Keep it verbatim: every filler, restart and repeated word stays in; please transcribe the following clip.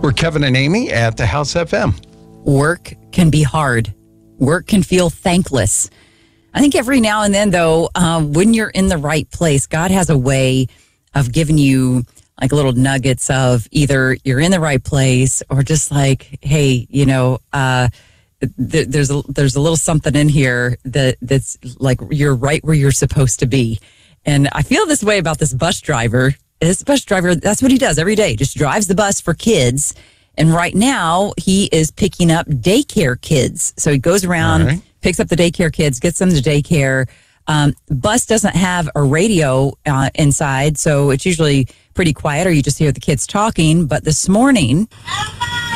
We're Kevin and Amy at the House F M. Work can be hard. Work can feel thankless. I think every now and then, though, um, when you're in the right place, God has a way of giving you like little nuggets of either you're in the right place or just like, hey, you know, uh, th- there's a, there's a little something in here that that's like you're right where you're supposed to be. And I feel this way about this bus driver. This bus driver, that's what he does every day, just drives the bus for kids. And right now, he is picking up daycare kids. So he goes around, right. picks up the daycare kids, gets them to daycare. Um, bus doesn't have a radio uh, inside, so it's usually pretty quiet, or you just hear the kids talking. But this morning,